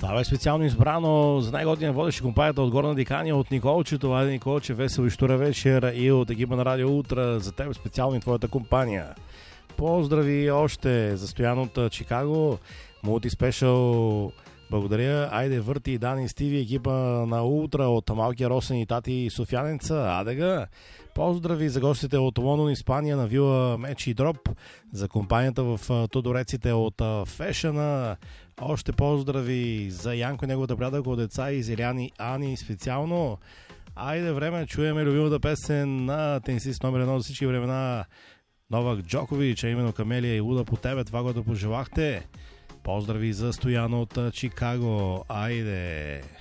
Това беше специално избрано за най-година водеща компанията от Горна Дикания от Николче. Това е Николче, весел и щура вечер и от екипа на Радио Утра за теб специално и твоята компания. Поздрави още за Стоян от Чикаго, Multispecial. Благодаря. Айде върти и Дани Стиви, екипа на Ултра от малкия Росен и тати Софяненца. Адега. Поздрави за гостите от Лондон, Испания на Вила Меч и Дроп, за компанията в Тодореците от Фешена. Още поздрави за Янко и неговата приятелка от деца и Зеляни Ани специално. Айде време, чуеме любимата песен на тенисист номер 1 за всички времена Новак Джокович, а именно Камелия и Луда по тебе, това, което пожелахте. Поздрави за Стоян от Чикаго. Айде!